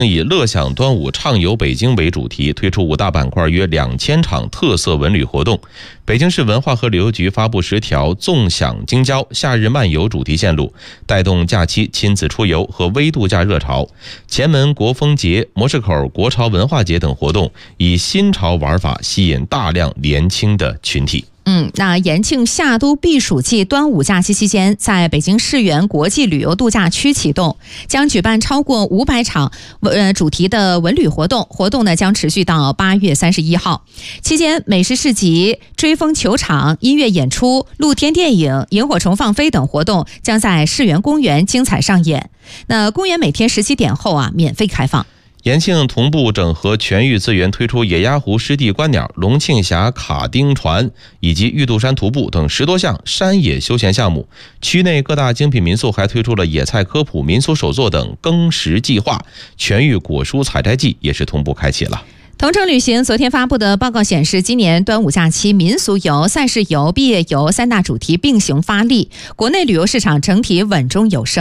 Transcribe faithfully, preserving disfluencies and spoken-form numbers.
以乐享端午畅游北京为主题，推出五大板块约两千场特色文旅活动。北京市文化和旅游局发布十条纵享京郊夏日漫游主题线路，带动假期亲子出游和微度假热潮。前门国风节、模式口国潮文化节等活动以新潮玩法吸引大量年轻的群体。 嗯，那延庆夏都避暑季端午假期期间，在北京世园国际旅游度假区启动，将举办超过五百场呃主题的文旅活动，活动呢将持续到八月三十一号。期间，美食市集、追风球场、音乐演出、露天电影、萤火虫放飞等活动将在世园公园精彩上演。那公园每天十七点后啊免费开放。 延庆同步整合全域资源，推出野鸭湖湿地观鸟、龙庆峡卡丁船以及玉渡山徒步等十多项山野休闲项目。区内各大精品民宿还推出了野菜科普、民俗手作等耕食计划，全域果蔬采摘季也是同步开启了。 同程旅行昨天发布的报告显示，今年端午假期民俗游、赛事游、毕业游三大主题并行发力，国内旅游市场整体稳中有升。